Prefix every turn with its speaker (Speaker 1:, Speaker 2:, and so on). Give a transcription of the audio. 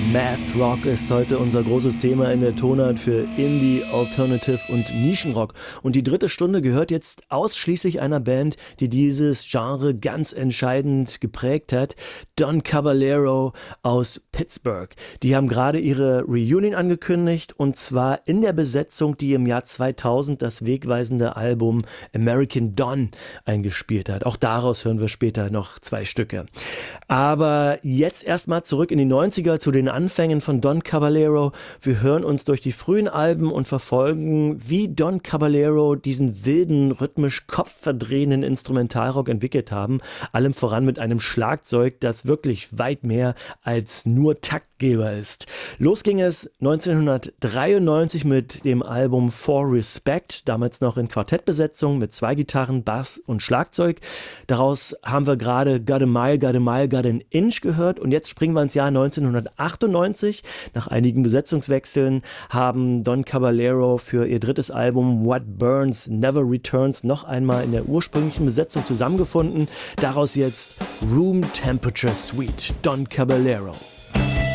Speaker 1: Math Rock ist heute unser großes Thema in der Tonart für Indie, Alternative und Nischenrock. Und die dritte Stunde gehört jetzt ausschließlich einer Band, die dieses Genre ganz entscheidend geprägt hat. Don Caballero aus Pittsburgh. Die haben gerade ihre Reunion angekündigt und zwar in der Besetzung, die im Jahr 2000 das wegweisende Album American Don eingespielt hat. Auch daraus hören wir später noch 2 Stücke. Aber jetzt erstmal zurück in die 90er zu den Anfängen von Don Caballero. Wir hören uns durch die frühen Alben und verfolgen, wie Don Caballero diesen wilden, rhythmisch kopfverdrehenden Instrumentalrock entwickelt haben. Allem voran mit einem Schlagzeug, das wirklich weit mehr als nur Taktgeber ist. Los ging es 1993 mit dem Album For Respect, damals noch in Quartettbesetzung mit 2 Gitarren, Bass und Schlagzeug. Daraus haben wir gerade Got a Mile, Got a Mile, Got an Inch gehört und jetzt springen wir ins Jahr 1998. Nach einigen Besetzungswechseln haben Don Caballero für ihr drittes Album What Burns Never Returns noch einmal in der ursprünglichen Besetzung zusammengefunden. Daraus jetzt Room Temperature Suite, Don Caballero.